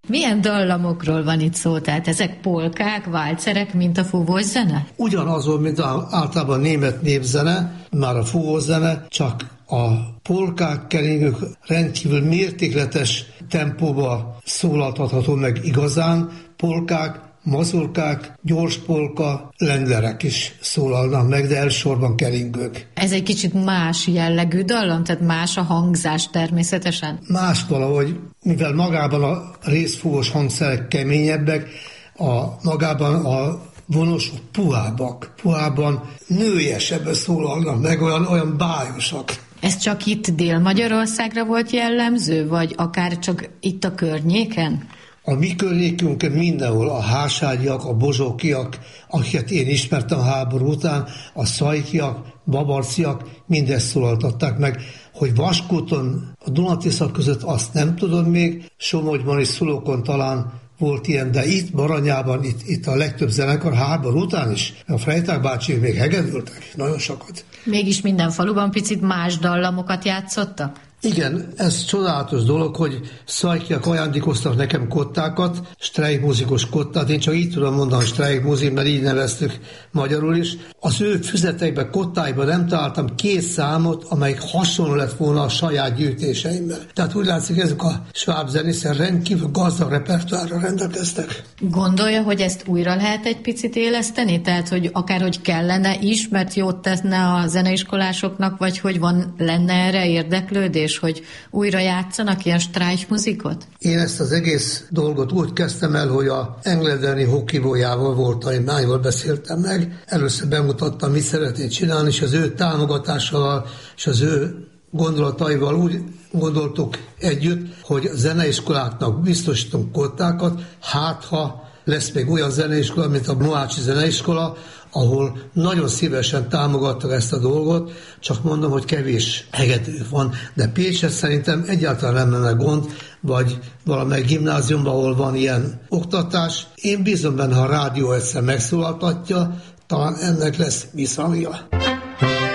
Milyen dallamokról van itt szó? Tehát ezek polkák, válcerek, mint a fúvós zene? Ugyanazon, mint általában német népzene, már a fúvós zene, csak a polkák, keringők rendkívül mértékletes tempóba szólaltatható meg igazán, polkák, mazurkák, gyors polka, lenderek is szólalnak meg, de elsősorban keringők. Ez egy kicsit más jellegű dallam, tehát más a hangzás természetesen? Más valahogy, mivel magában a részfúvós hangszerek keményebbek, magában a vonosok puhábban nőiesebben szólalnak meg, olyan bájosak. Ez csak itt Dél-Magyarországra volt jellemző, vagy akár csak itt a környéken? A mi környékünkön mindenhol a háságyiak, a bozsókiak, akiket én ismertem a háború után, a szajkiak, babarciak, mindezt szólaltatták meg. Hogy Vaskúton, a Dunatisza között azt nem tudom még, Somogyban és Szulókon talán volt ilyen, de itt Baranyában, itt a legtöbb zenekar háború után is. A Freytag bácsik még hegedültek, nagyon sokat. Mégis minden faluban picit más dallamokat játszottak? Igen, ez csodálatos dolog, hogy szajkiak ajándékoztak nekem kottákat, strejkmúzikos kottát, én csak így tudom mondani strejkmúzik, mert így neveztük magyarul is. Az ő füzetekben, kottáiban nem találtam 2 számot, amelyik hasonló lett volna a saját gyűjtéseimmel. Tehát úgy látszik, ezek a sváb zenészek rendkívül gazdag repertoárra rendelkeztek. Gondolja, hogy ezt újra lehet egy picit éleszteni? Tehát, hogy akárhogy kellene is, mert jót teszne a zeneiskolásoknak, vagy hogy lenne erre érdeklődés, hogy újra játszanak ilyen streichmuzikot? Én ezt az egész dolgot úgy kezdtem el, hogy a Engledeni hokivójával voltam, én mányval beszéltem meg. Először bemutattam, mit szeretnék csinálni, és az ő támogatásával és az ő gondolataival úgy gondoltuk együtt, hogy a zeneiskoláknak biztosítunk kottákat, hát ha lesz még olyan zeneiskola, mint a Mohácsi zeneiskola, ahol nagyon szívesen támogattak ezt a dolgot, csak mondom, hogy kevés hegedű van. De Pécset szerintem egyáltalán nem lenne gond, vagy valamelyik gimnáziumban, ahol van ilyen oktatás. Én bízom benne, ha a rádió egyszer megszólaltatja, talán ennek lesz visszhangja.